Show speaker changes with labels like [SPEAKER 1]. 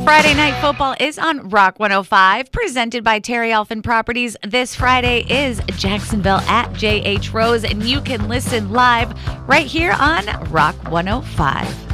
[SPEAKER 1] Friday Night Football is on Rock 105, presented by Terry Alphin Properties. This Friday is Jacksonville at J.H. Rose, and you can listen live right here on Rock 105.